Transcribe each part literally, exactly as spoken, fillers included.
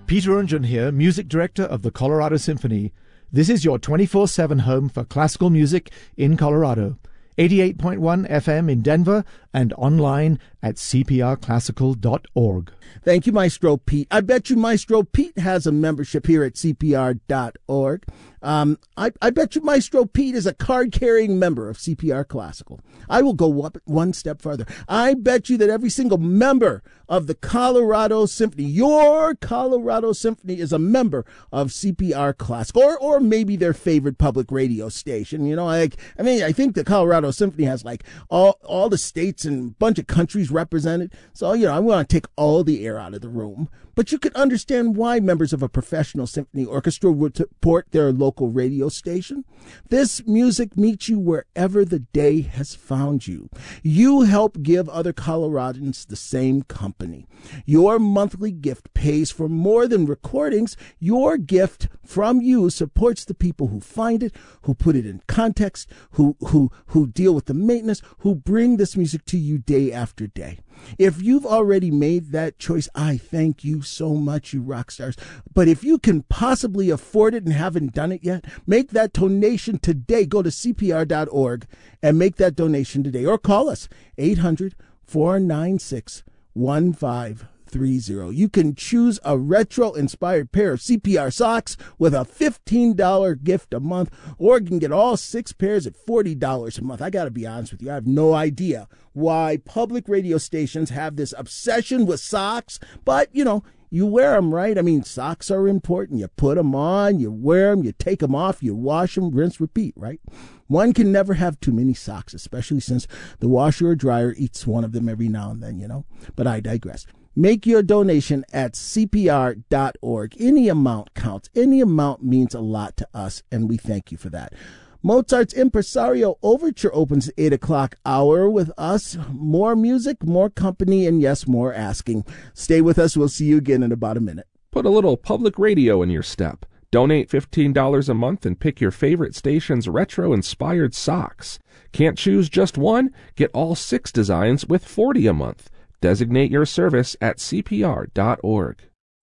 Peter Unjan here, music director of the Colorado Symphony. This is your twenty-four seven home for classical music in Colorado. eighty-eight point one F M in Denver and online at c p r classical dot org. Thank you, Maestro Pete. I bet you Maestro Pete has a membership here at c p r dot org. Um, I, I bet you Maestro Pete is a card-carrying member of C P R Classical. I will go up one step further. I bet you that every single member of the Colorado Symphony, your Colorado Symphony, is a member of C P R Classical, or or maybe their favorite public radio station. You know, like I mean, I think the Colorado Symphony has like all all the states and a bunch of countries represented. So you know, I want to take all the air out of the room. But you can understand why members of a professional symphony orchestra would support their local radio station. This music meets you wherever the day has found you. You help give other Coloradans the same company. Your monthly gift pays for more than recordings. Your gift from you supports the people who find it, who put it in context, who who who deal with the maintenance, who bring this music to you day after day. If you've already made that choice, I thank you so much, you rock stars. But if you can possibly afford it and haven't done it yet, make that donation today. Go to c p r dot org and make that donation today. Or call us, eight hundred, four nine six, one five three zero. You can choose a retro-inspired pair of C P R socks with a fifteen dollars gift a month, or you can get all six pairs at forty dollars a month. I got to be honest with you, I have no idea why public radio stations have this obsession with socks, but, you know, you wear them, right? I mean, socks are important. You put them on, you wear them, you take them off, you wash them, rinse, repeat, right? One can never have too many socks, especially since the washer or dryer eats one of them every now and then, you know? But I digress. Make your donation at c p r dot org. Any amount counts. Any amount means a lot to us, and we thank you for that. Mozart's Impresario Overture opens the eight o'clock hour with us. More music, more company, and yes, more asking. Stay with us. We'll see you again in about a minute. Put a little public radio in your step. Donate fifteen dollars a month and pick your favorite station's retro-inspired socks. Can't choose just one? Get all six designs with forty dollars a month. Designate your service at c p r dot org.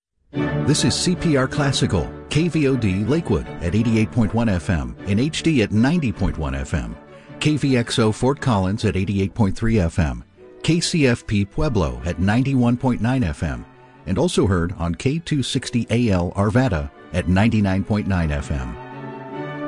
This is C P R Classical, K V O D Lakewood at eighty-eight point one F M, in H D at ninety point one F M, K V X O Fort Collins at eighty-eight point three F M, K C F P Pueblo at ninety-one point nine F M, and also heard on K two sixty A L Arvada at ninety-nine point nine F M.